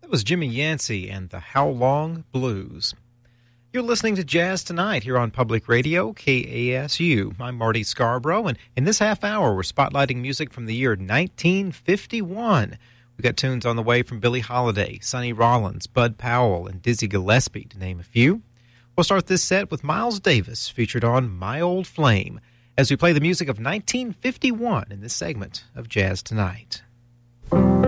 was Jimmy Yancey and the How Long Blues. You're listening to Jazz Tonight here on Public Radio, KASU. I'm Marty Scarborough, and in this half hour, we're spotlighting music from the year 1951. We've got tunes on the way from Billie Holiday, Sonny Rollins, Bud Powell, and Dizzy Gillespie, to name a few. We'll start this set with Miles Davis, featured on My Old Flame, as we play the music of 1951 in this segment of Jazz Tonight.